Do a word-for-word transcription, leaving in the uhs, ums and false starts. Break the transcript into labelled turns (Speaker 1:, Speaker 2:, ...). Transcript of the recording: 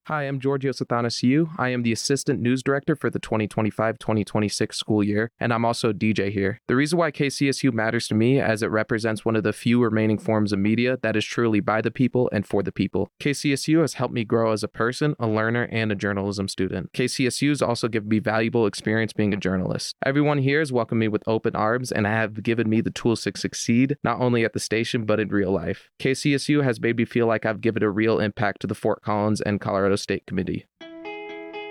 Speaker 1: Hi, I'm Giorgio Sathanasiou. I am the Assistant News Director for the twenty twenty-five twenty twenty-six school year, and I'm also a D J here. The reason why K C S U matters to me as it represents one of the few remaining forms of media that is truly by the people and for the people. K C S U has helped me grow as a person, a learner, and a journalism student. K C S U has also given me valuable experience being a journalist. Everyone here has welcomed me with open arms and have given me the tools to succeed, not only at the station, but in real life. K C S U has made me feel like I've given a real impact to the Fort Collins and Colorado State Committee.